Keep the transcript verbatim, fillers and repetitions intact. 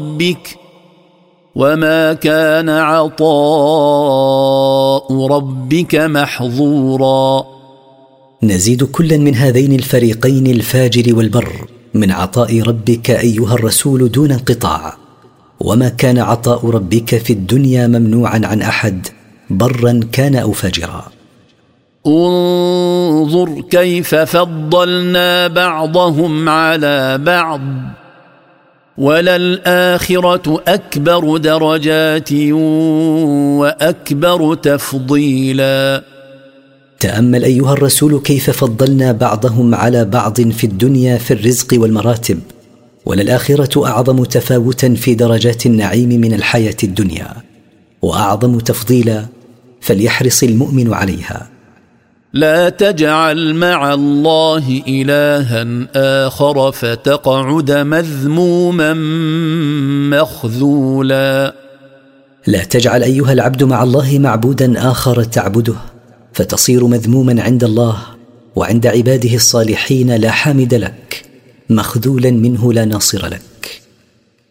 ربك وما كان عطاء ربك محظورا. نزيد كلا من هذين الفريقين الفاجر والبر من عطاء ربك أيها الرسول دون انقطاع، وما كان عطاء ربك في الدنيا ممنوعا عن أحد برا كان أو فاجرا. انظر كيف فضلنا بعضهم على بعض وللآخرة أكبر درجات وأكبر تفضيلا. تأمل أيها الرسول كيف فضلنا بعضهم على بعض في الدنيا في الرزق والمراتب، وللآخرة أعظم تفاوتا في درجات النعيم من الحياة الدنيا وأعظم تفضيلا، فليحرص المؤمن عليها. لا تجعل مع الله إلها آخر فتقعد مذموما مخذولا. لا تجعل أيها العبد مع الله معبودا آخر تعبده فتصير مذموما عند الله وعند عباده الصالحين لا حامد لك، مخذولا منه لا ناصر لك.